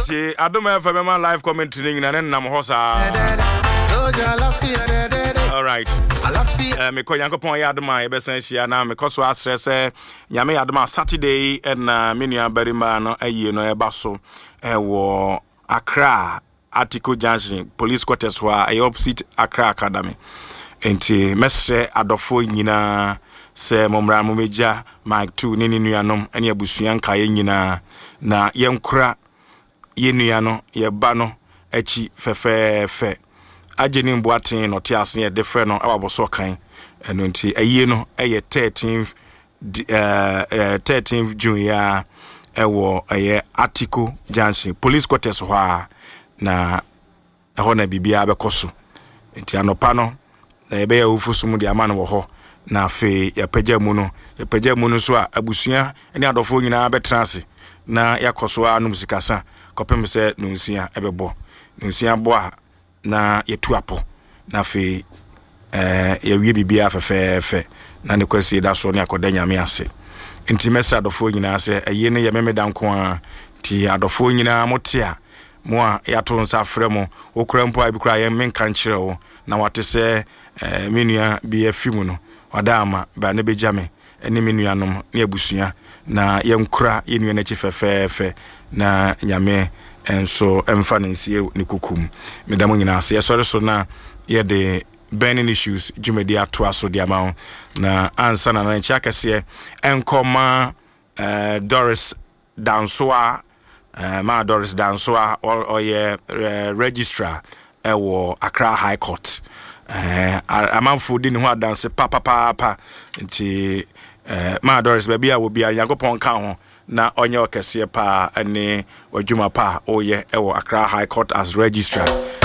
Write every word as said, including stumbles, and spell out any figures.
Enti Adom F M live commentary na ne nam ho sa. All right. Uh, me ko Yankopon ya adoma e besan hia na me koso asrese nyame ya adoma Saturday na me nua barima no ayie no e ba so e wo Accra Article Junction Police Quarters wa e opposite Accra Academy. Enti mesre adofo nyina se momra momeja Mike two ne nuanom ene abusua nka ye nyina na yenkura ye nua no ye ba no achi fefefe ageni mboaten no te ase ye defre no ababoso kan eno nti aye no eye thirteenth uh, thirteenth June ya ewo eye Article Junction Police Quarters ho na eho na bibia bekoso nti anopa no na ebe ya ufusumu di amana wo ho na fe ya pagya mu no ya pagya mu no so a abusua ene adofo nyina betrase na yakoso anum sikasa kopem se nunsia ebebo nunsia bo a na yetu apo na fe eh ya wie bibia fefefe na ne kwesi da so ne akoda nyame ase enti mesa adofo nyina se aye ne ye memeda nko a ti adofo nyina motia mo a yato nsa fremo okura mpo abikura ye menka nkyere wo na wate se eh menua bi afimu no wadama ba ne bejame ene menua nom ne abusua na yenkura yenua na chifefefe na nyame enso emfa nensie ne kukum medamo nyina ase yesore so na ye de burning issues jumedi ato aso de amawo na ansa na na chiakese enkoma uh, Doris Dansoa uh, ma Doris Dansoa or ye uh, registrar ewo Accra High Court eh uh, amanfo di ne ho adanse papa papa nti eh ma Doris baby a wo bia Yankopon ka ho na onye okese pa ane wadwuma pa oye ewo Accra High Court as registrar